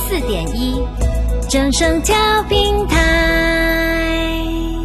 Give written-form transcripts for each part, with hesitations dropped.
94.1正声调频台，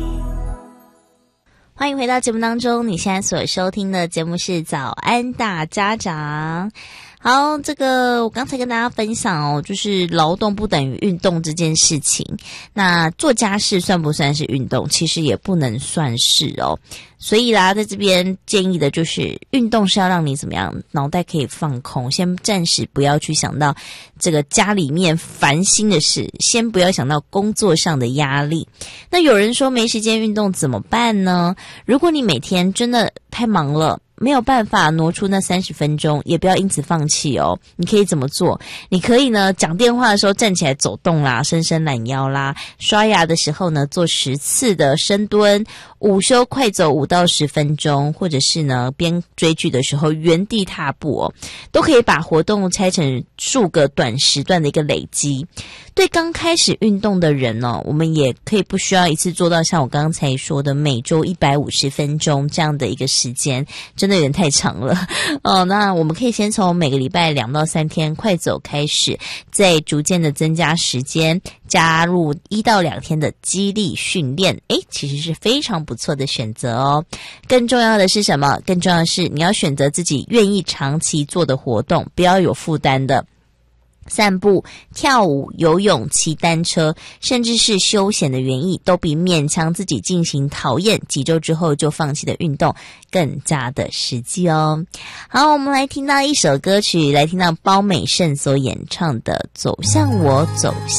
欢迎回到节目当中，你现在所收听的节目是早安大家长。好，这个我刚才跟大家分享哦，就是劳动不等于运动这件事情。那做家事算不算是运动？其实也不能算是哦。所以啦，在这边建议的就是运动是要让你怎么样，脑袋可以放空，先暂时不要去想到这个家里面烦心的事，先不要想到工作上的压力。那有人说没时间运动怎么办呢？如果你每天真的太忙了，没有办法挪出那30分钟，也不要因此放弃哦。你可以怎么做？你可以呢，讲电话的时候站起来走动啦，伸伸懒腰啦，刷牙的时候呢，做10次的深蹲，午休快走5到10分钟，或者是呢，边追剧的时候原地踏步哦，都可以把活动拆成数个短时段的一个累积。对刚开始运动的人哦，我们也可以不需要一次做到像我刚才说的每周150分钟这样的一个时间，真的有点太长了哦。那我们可以先从每个礼拜2到3天快走开始，再逐渐的增加时间，加入1到2天的肌力训练，其实是非常不错的选择哦。更重要的是什么？更重要的是你要选择自己愿意长期做的活动，不要有负担的。散步、跳舞、游泳、骑单车，甚至是休闲的园艺，都比勉强自己进行讨厌几周之后就放弃的运动更加的实际哦。好，我们来听到一首歌曲，来听到包美胜所演唱的《走向我，走向